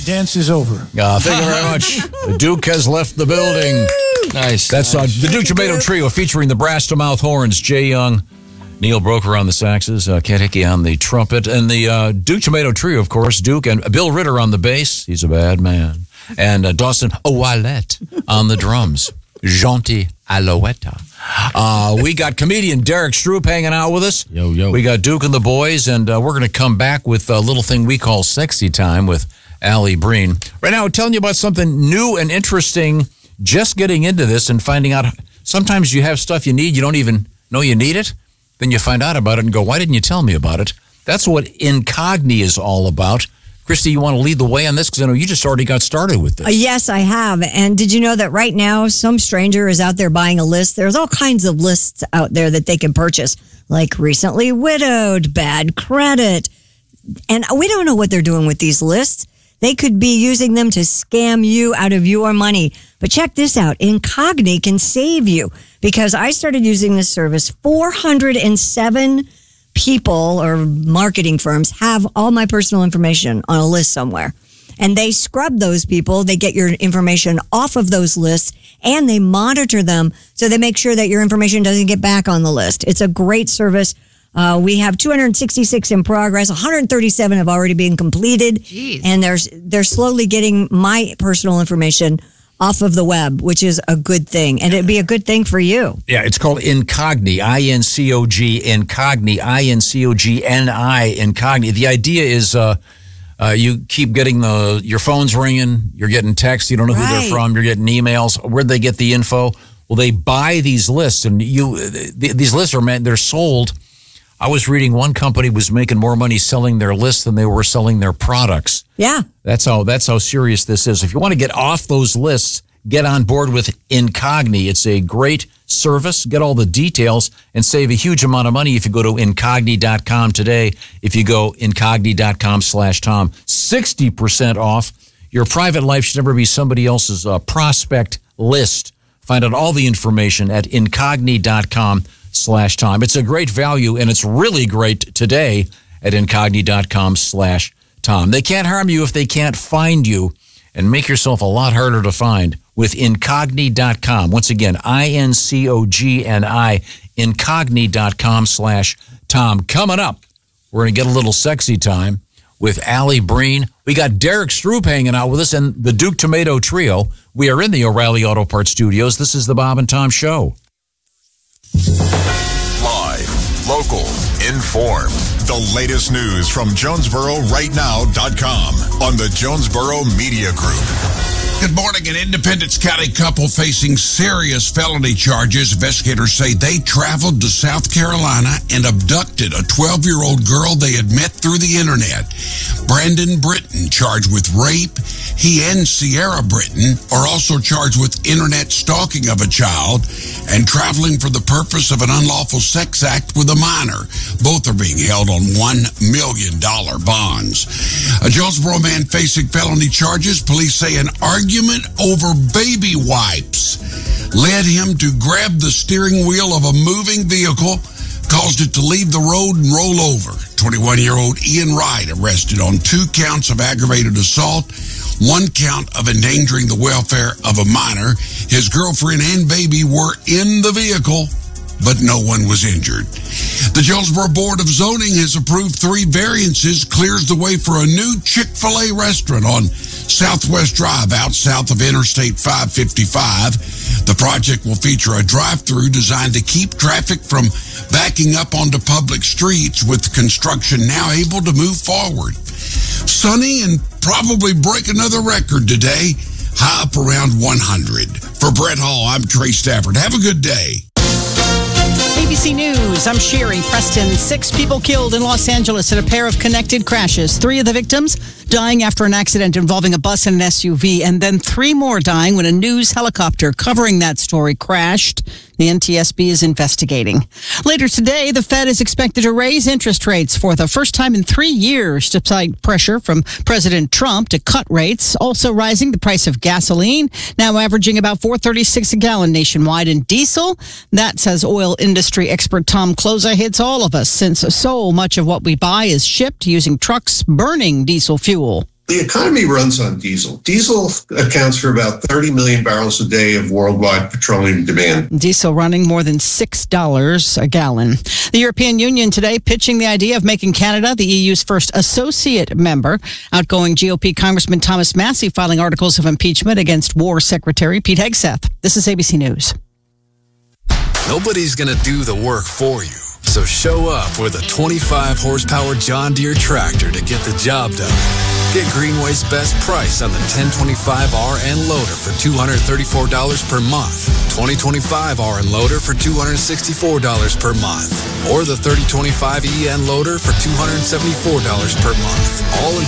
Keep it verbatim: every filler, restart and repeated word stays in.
the dance is over. Uh, thank you very much. Duke has left the building. Nice. That's uh, the Duke Tomato Trio featuring the brass to mouth horns, Jay Young, Neil Broker on the saxes, uh, Kent Hickey on the trumpet, and the uh, Duke Tomato Trio, of course, Duke and Bill Ritter on the bass. He's a bad man. And uh, Dawson Ouellette on the drums. Gentil Alouette. Uh, we got comedian Derek Stroop hanging out with us. Yo, yo. We got Duke and the boys, and uh, we're going to come back with a little thing we call Sexy Time with Allie Breen. Right now, I'm telling you about something new and interesting, just getting into this and finding out. Sometimes you have stuff you need, you don't even know you need it. Then you find out about it and go, why didn't you tell me about it? That's what Incogni is all about. Christy, you want to lead the way on this? Because I know you just already got started with this. Uh, yes, I have. And did you know that right now some stranger is out there buying a list? There's all kinds of lists out there that they can purchase, like recently widowed, bad credit. And we don't know what they're doing with these lists. They could be using them to scam you out of your money. But check this out. Incogni can save you, because I started using this service. four hundred seven people or marketing firms have all my personal information on a list somewhere. And they scrub those people. They get your information off of those lists, and they monitor them so they make sure that your information doesn't get back on the list. It's a great service. Uh, we have two hundred sixty-six in progress. one hundred thirty-seven have already been completed. Jeez. And there's, they're slowly getting my personal information off of the web, which is a good thing. And it'd be a good thing for you. Yeah, it's called Incogni, I N C O G, Incogni, I N C O G N I, Incogni. The idea is uh, uh, you keep getting the your phone's ringing, you're getting texts, you don't know who Right. they're from, you're getting emails. Where'd they get the info? Well, they buy these lists, and you th- these lists are meant, they're sold. I was reading one company was making more money selling their lists than they were selling their products. Yeah. That's how that's how serious this is. If you want to get off those lists, get on board with Incogni. It's a great service. Get all the details and save a huge amount of money if you go to incogni dot com today. If you go incogni dot com slash Tom, sixty percent off. Your private life should never be somebody else's uh, prospect list. Find out all the information at incogni dot com slash Tom. It's a great value, and it's really great today at incogni dot com slash Tom. They can't harm you if they can't find you, and make yourself a lot harder to find with incogni dot com. Once again, I N C O G N I, incogni dot com slash Tom. Coming up, we're going to get a little sexy time with Allie Breen. We got Derek Stroop hanging out with us and the Duke Tomato Trio. We are in the O'Reilly Auto Parts studios. This is the Bob and Tom Show. Live, local, informed. The latest news from Jonesboro Right Now dot com on the Jonesboro Media Group. Good morning. An Independence County couple facing serious felony charges. Investigators say they traveled to South Carolina and abducted a twelve-year-old girl they had met through the internet. Brandon Britton charged with rape. He and Sierra Britton are also charged with internet stalking of a child and traveling for the purpose of an unlawful sex act with a minor. Both are being held on one million dollars bonds. A Jonesboro man facing felony charges. Police say an argument over baby wipes led him to grab the steering wheel of a moving vehicle, caused it to leave the road and roll over. twenty-one-year-old Ian Wright arrested on two counts of aggravated assault, one count of endangering the welfare of a minor. His girlfriend and baby were in the vehicle, but no one was injured. The Jonesboro Board of Zoning has approved three variances, clears the way for a new Chick-fil-A restaurant on Southwest Drive out south of Interstate five fifty-five. The project will feature a drive-through designed to keep traffic from backing up onto public streets, with construction now able to move forward. Sunny and probably break another record today, high up around one hundred. For Brett Hall, I'm Trey Stafford. Have a good day. A B C News, I'm Sherry Preston. Six people killed in Los Angeles in a pair of connected crashes. Three of the victims dying after an accident involving a bus and an S U V, and then three more dying when a news helicopter covering that story crashed. The N T S B is investigating. Later today, the Fed is expected to raise interest rates for the first time in three years, despite pressure from President Trump to cut rates. Also rising, the price of gasoline, now averaging about four thirty-six a gallon nationwide. And diesel, that, says oil industry expert Tom Kloza, hits all of us, since so much of what we buy is shipped using trucks burning diesel fuel. The economy runs on diesel. Diesel accounts for about thirty million barrels a day of worldwide petroleum demand. Diesel running more than six dollars a gallon. The European Union today pitching the idea of making Canada the E U's first associate member. Outgoing G O P Congressman Thomas Massie filing articles of impeachment against War Secretary Pete Hegseth. This is A B C News. Nobody's going to do the work for you. So show up with a twenty-five horsepower John Deere tractor to get the job done. Get Greenway's best price on the ten twenty-five R N loader for two hundred thirty-four dollars per month, twenty twenty-five R N loader for two hundred sixty-four dollars per month, or the thirty twenty-five E N loader for two hundred seventy-four dollars per month. All included.